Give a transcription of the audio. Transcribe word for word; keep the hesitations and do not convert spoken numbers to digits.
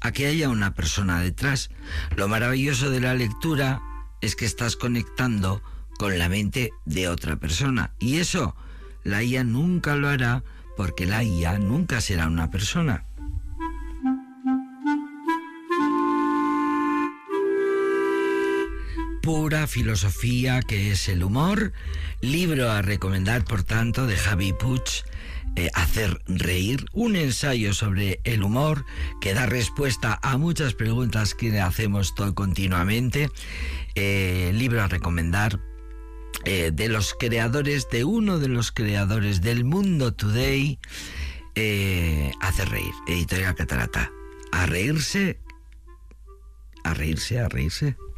a que haya una persona detrás. Lo maravilloso de la lectura es que estás conectando con la mente de otra persona. Y eso la I A nunca lo hará, porque la I A nunca será una persona. Pura filosofía que es el humor. Libro a recomendar, por tanto, de Javi Puig, eh, Hacer reír, un ensayo sobre el humor que da respuesta a muchas preguntas que hacemos todo continuamente. Eh, libro a recomendar eh, de los creadores, de uno de los creadores del Mundo Today, eh, Hacer reír, Editorial Catarata. A reírse, a reírse, a reírse.